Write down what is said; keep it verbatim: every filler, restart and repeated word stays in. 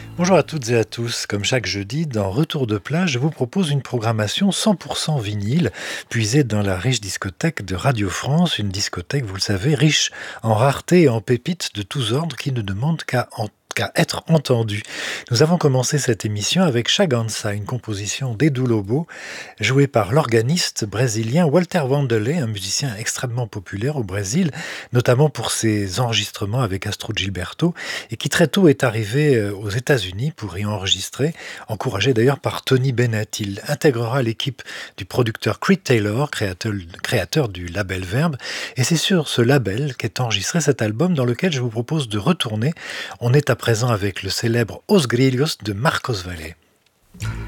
Bonjour à toutes et à tous. Comme chaque jeudi, dans Retour de plage, je vous propose une programmation cent pour cent vinyle, puisée dans la riche discothèque de Radio France, une discothèque, vous le savez, riche en raretés et en pépites de tous ordres qui ne demandent qu'à en- qu'à être entendue. Nous avons commencé cette émission avec Chagança, une composition d'Edu Lobo, jouée par l'organiste brésilien Walter Vanderlei, un musicien extrêmement populaire au Brésil, notamment pour ses enregistrements avec Astrud Gilberto, et qui très tôt est arrivé euh, aux États-Unis pour y enregistrer, encouragé d'ailleurs par Tony Bennett. Il intégrera l'équipe du producteur Creed Taylor, créateur, créateur du label Verbe, et c'est sur ce label qu'est enregistré cet album dans lequel je vous propose de retourner. On est à présent avec le célèbre Os Grillos de Marcos Valle.